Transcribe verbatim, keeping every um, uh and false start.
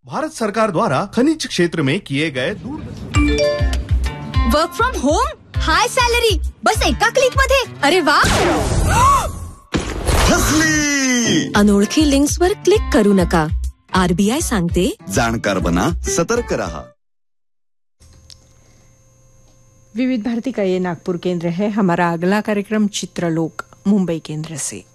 भारत सरकार द्वारा खनिज क्षेत्र में किए गए दूर work from home high salary बस एका क्लिक मध्ये. अरे वा. अनोळखी लिंक्स वर क्लिक करू नका. आरबीआय सांगते जाणकार बना, सतर्क रहा. विविध भारती का ये नागपुर केंद्र है. हमारा अगला कार्यक्रम चित्रलोक मुंबई केंद्र से.